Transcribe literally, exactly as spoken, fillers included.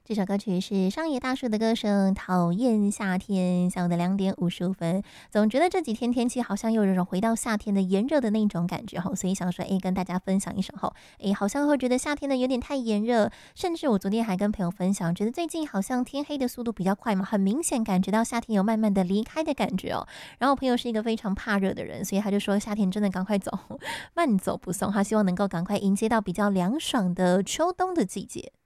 这首歌曲是上野大树的歌声《讨厌夏天》，下午的两点五十五分。总觉得这几天天气好像又有种回到夏天的炎热的那种感觉哈，所以想说，哎，跟大家分享一首后，哎，好像会觉得夏天呢有点太炎热，甚至我昨天还跟朋友分享，觉得最近好像天黑的速度比较快嘛，很明显感觉到夏天有慢慢的离开的感觉哦。然后我朋友是一个非常怕热的人，所以他就说夏天真的赶快走，慢走不送，他希望能够赶快迎接到比较凉爽的秋冬的季节。